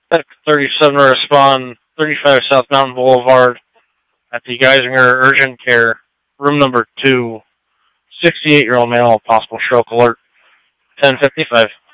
Tech 37 to respond, 35 South Mountain Boulevard at the Geisinger Urgent Care, room number 2, 68-year-old male, possible stroke alert, 10:55.